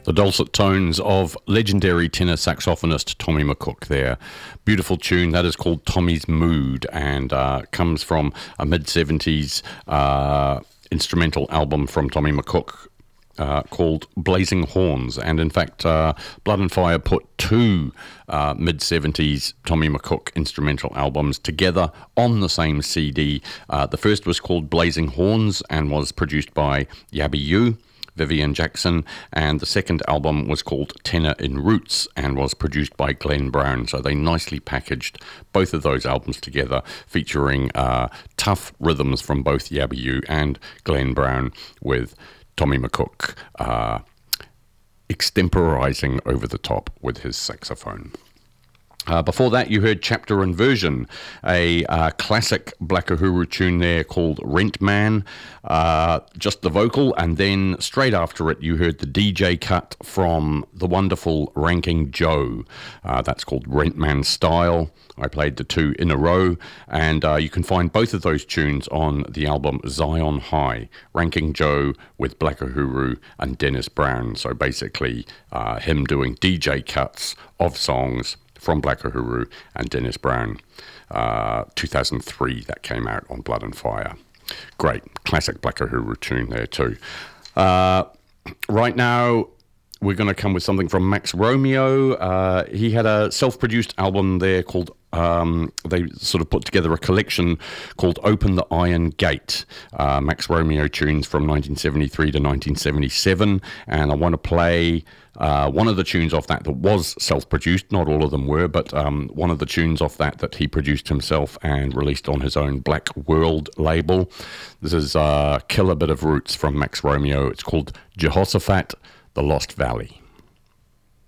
The dulcet tones of legendary tenor saxophonist Tommy McCook there. Beautiful tune. That is called Tommy's Mood and comes from a mid-70s instrumental album from Tommy McCook called Blazing Horns. And in fact, Blood and Fire put two mid-70s Tommy McCook instrumental albums together on the same CD. The first was called Blazing Horns and was produced by Yabby U, Vivian Jackson, and the second album was called Tenor in Roots and was produced by Glenn Brown. So they nicely packaged both of those albums together, featuring tough rhythms from both Yabby U and Glenn Brown, with Tommy McCook extemporizing over the top with his saxophone. Before that, you heard Chapter and Version, a classic Black Uhuru tune there called Rent Man, just the vocal, and then straight after it, you heard the DJ cut from the wonderful Ranking Joe. That's called Rent Man Style. I played the two in a row, and you can find both of those tunes on the album Zion High, Ranking Joe with Black Uhuru and Dennis Brown. So basically, him doing DJ cuts of songs from Black Uhuru and Dennis Brown. 2003, that came out on Blood and Fire. Great, classic Black Uhuru tune there too. Right now, we're going to come with something from Max Romeo. He had a self-produced album there called, they sort of put together a collection called Open the Iron Gate. Max Romeo tunes from 1973 to 1977. And I want to play one of the tunes off that was self-produced. Not all of them were, but one of the tunes off that he produced himself and released on his own Black World label. This is a killer bit of roots from Max Romeo. It's called Jehoshaphat, The Lost Valley.